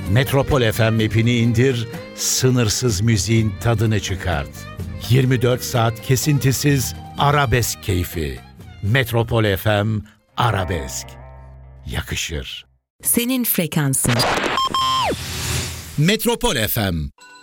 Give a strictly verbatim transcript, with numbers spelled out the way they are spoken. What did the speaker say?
Metropol F M app'ini indir, sınırsız müziğin tadını çıkart. yirmi dört saat kesintisiz arabesk keyfi. Metropol F M Arabesk. Yakışır. Senin frekansın. Metropol F M.